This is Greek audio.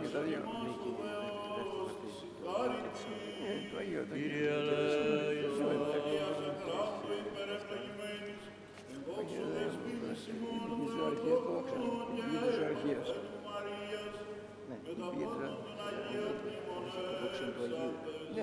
και τα δύο. Το Αγίο, το Ναι, η πίτρα, το δόξα του Αγίου. Ναι,